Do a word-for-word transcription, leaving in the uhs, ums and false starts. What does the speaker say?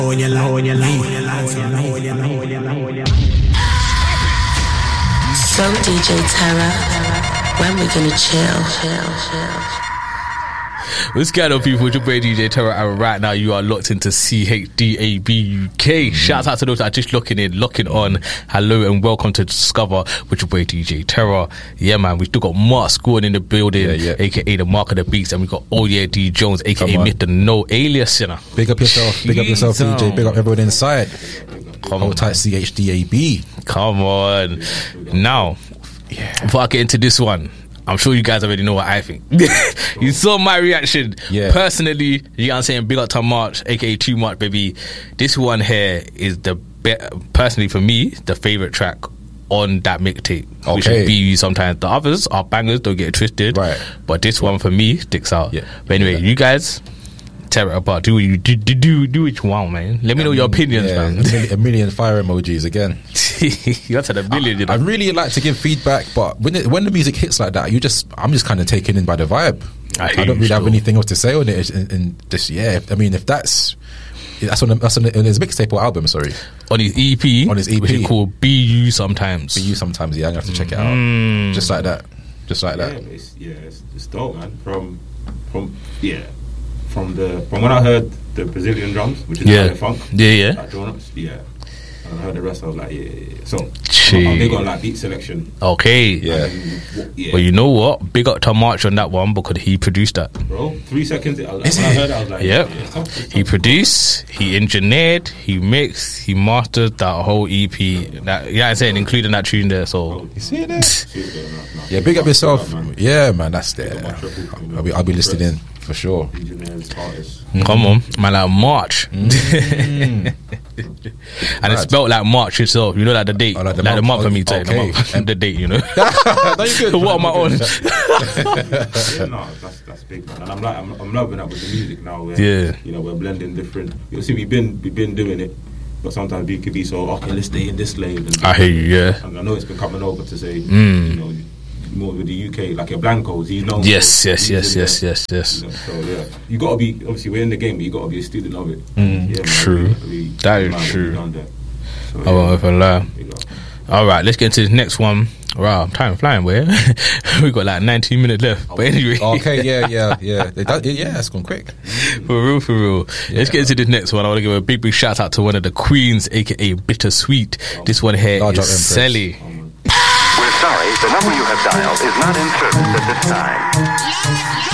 So D J Terror, when we gonna chill? What's going on, people? It's your boy D J Terror, and right now you are locked into C H D A B U K. Mm-hmm. Shout out to those that are just looking in, locking on. Hello and welcome to Discover with your boy D J Terror. Yeah, man, we still got Mark Scoring in the building, yeah, yeah. aka the Mark of the Beats, and we got Oh Yeah D Jones, aka Mister No Alias, you know. Big up yourself, big up yourself, D J. Big up everyone inside. Come Hold tight, C H D A B. Come on. Now, yeah. Before I get into this one, I'm sure you guys already know what I think. You saw my reaction. Yeah. Personally, you know what I'm saying? Big up to March, aka Too Much, baby. This one here is the be- personally for me, the favourite track on that mixtape. Okay. Which would be sometimes. The others are bangers, don't get it twisted. Right. But this one for me sticks out. Yeah. But anyway, yeah. you guys tear it apart. Do what you do, do, do, do what you want, man. Let me know your opinions, yeah, man. A million, a million fire emojis again. You're to the million, I, you know. I really like to give feedback, but when it, when the music hits like that, you just I'm just kind of taken in by the vibe. I, I don't really have anything else to say on it. And, and just yeah, I mean, if that's that's on the, that's on, the, on his mixtape or album, sorry, on his E P, on his E P, which is called B U Sometimes. B U Sometimes. Yeah, I'm gonna have to check it out. Mm. Just like that, just like yeah, that. It's, yeah, it's, it's dope, man. From from yeah, from the from when I heard the Brazilian drums, which is yeah, like funk, yeah, yeah, like drum-ups, yeah. I heard the rest. I was like, yeah, yeah, yeah. So Gee. I'm big on like beat selection. Okay, yeah. And, yeah. Well, you know what? Big up to March on that one because he produced that. Bro, three seconds. I, like, when I heard it, I was like, yep. yeah, it's tough, it's He tough. produced, he engineered, he mixed, he mastered that whole E P. That, yeah, I'm saying, including that tune there. So You see it there? Super, no, no. Yeah, big up yourself. Man. Yeah, man, that's there. Big up my triple, you know, I'll be I'll be listed in for sure. Engineers, artists. come on, man, like March. Mm. And it's spelled like March itself. You know, like the date, Oh, like like the, the month month. for me, saying Okay. the month, the date. You know, No, you good. what am I on? Yeah, no, that's that's big, man. And I'm like, I'm, I'm loving that with the music now. Where, Yeah. you know, we're blending different. You see, we've been we've been doing it, but sometimes we could be so okay. Let's stay in this lane. And I hear you. Yeah. And I know it's been coming over to say, Mm. you know, more with the U K, like your Blancos. He's known. Yes, for- yes, he's yes, in yes, there, yes, yes. you know, so yeah, you gotta be. Obviously, we're in the game, but you gotta be a student of it. Mm, yeah, man, true. we- we- That is man, what true. we've done there. So, I won't even lie. you know. All right, let's get into the next one. Wow, time flying. Where we got like nineteen minutes left. But anyway, Okay, yeah, yeah, yeah. It does, yeah, it's gone quick. for real, for real. Let's get into this next one. I want to give a big, big shout out to one of the queens, aka Bittersweet. This one here Large is up Empress. Sally. We're sorry, the number you have dialed is not in service at this time.